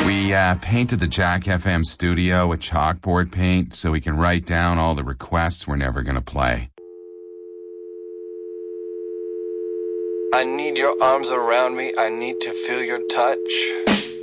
We painted the Jack FM studio with chalkboard paint so we can write down all the requests we're never going to play. I need your arms around me. I need to feel your touch.